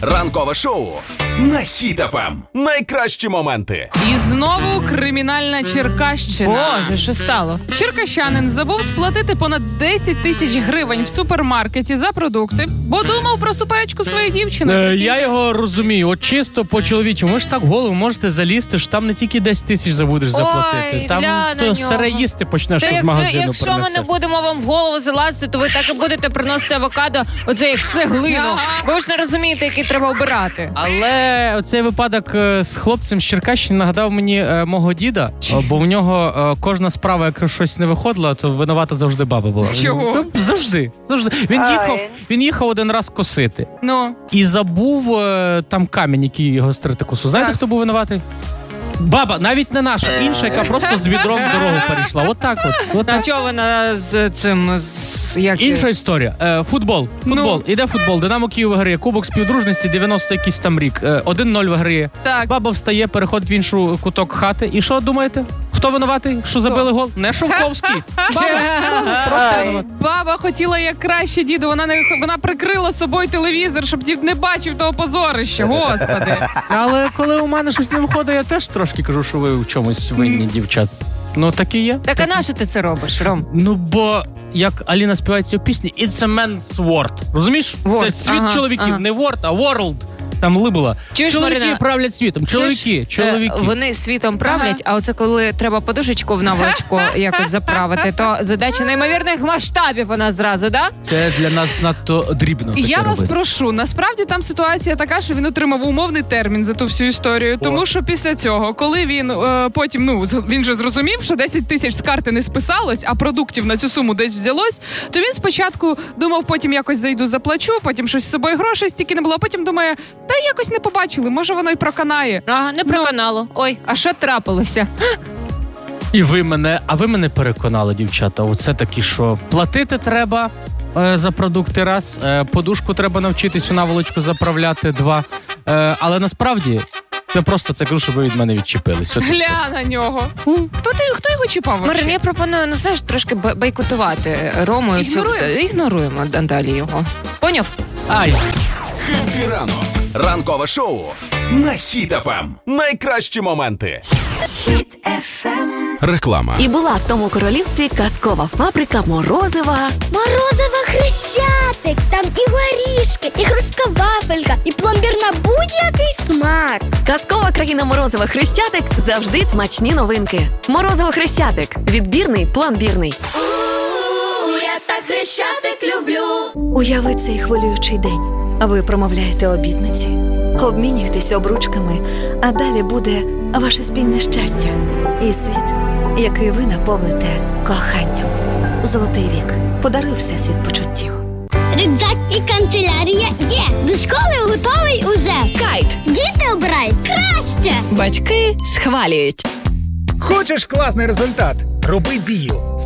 Ранкове шоу на Хіт FM. Найкращі моменти. І знову кримінальна Черкащина. Боже, що стало? Черкащанин забув сплатити понад 10 тисяч гривень в супермаркеті за продукти, бо думав про суперечку своєї дівчини. Я його розумію. От чисто по-чоловічому. Ви ж так в голову можете залізти, що там не тільки 10 тисяч забудеш заплатити. Там то сире їсти почнеш з магазину якщо принесеш. ми не будемо вам в голову залазити, то ви так і будете приносити авокадо, оце як цеглину. Ви ж не розумієте, який треба обирати. Але оцей випадок з хлопцем з Черкащини нагадав мені мого діда, бо в нього кожна справа, як щось не виходила, то винувата завжди баба була. Чого? Завжди. Він їхав один раз косити. Ну. І забув там камінь, який його стрити косу. Знаєте, хто був винуватий? Баба, навіть не наша, інша, яка просто з відром дорогу перейшла. Отак. А чого вона з цим... Інша історія. Футбол. Іде футбол. Динамо Київ виграє. Кубок співдружності, 90 якийсь там рік. 1-0 виграє. Так. Баба встає, переходить в іншу куток хати. І що думаєте? Хто винуватий? Що забили гол? Не Шовковський. Баба хотіла як краще, діду. Вона прикрила собою телевізор, щоб дід не бачив того позорища. Господи. Але коли у мене щось не виходить, я теж трошки кажу, що ви в чомусь винні, дівчат. Ну, так і є. Так а нащо ти це робиш, Ром? Ну, бо, як Аліна співається в пісні, it's a man's world. Розумієш? Це світ чоловіків. Не world, а world. Там була. Чуєш, чоловіки Марина, правлять світом. Чоловіки. Вони світом правлять, а оце коли треба подушечку в наволочку якось заправити, то задача неймовірних масштабів у нас зразу, да? Це для нас надто дрібно. Я вас прошу, насправді там ситуація така, що він отримав умовний термін за ту всю історію, тому що після цього, коли він потім, він же зрозумів, що 10 тисяч з карти не списалось, а продуктів на цю суму десь взялось, то він спочатку думав, потім якось зайду заплачу, потім щось з собою грошей стільки не було, а потім думає, та якось не побачили, може воно й проканає. Ага, не проканало. Ой, а що трапилося? І ви мене переконали, дівчата. Оце такі, що платити треба за продукти раз, подушку треба навчитись у наволочку заправляти два. Але насправді я просто це кажу, щоб ви від мене відчепились. Гля на нього. Хто його чіпав? Марин, я пропоную, знаєш, трошки бойкотувати Рому. Ігноруємо далі його. Поняв? Хеппі ранок. Ранкове шоу на Хіт FM. Найкращі моменти. Хіт FM. Реклама. І була в тому королівстві казкова фабрика морозива. Морозиво Хрещатик. Там і горішки, і хрустка вафелька, і пломбір на будь-який смак. Казкова країна морозива Хрещатик – завжди смачні новинки. Морозиво Хрещатик. Відбірний, пломбірний. Я так Хрещатик люблю. Уяви цей хвилюючий день. Ви промовляєте обітниці, обмінюєтесь обручками, а далі буде ваше спільне щастя і світ, який ви наповните коханням. Золотий вік. Подаруй всесвіт почуттів. Рюкзак і канцелярія є. До школи готовий уже. Кайт. Діти обирають краще. Батьки схвалюють. Хочеш класний результат? Роби дію.